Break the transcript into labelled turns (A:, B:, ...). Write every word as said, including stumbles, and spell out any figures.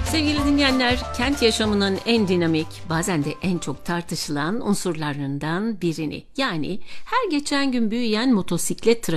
A: Sevgili dinleyenler, kent yaşamının en dinamik, bazen de en çok tartışılan unsurlarından birini, yani her geçen gün büyüyen motosiklet trafiği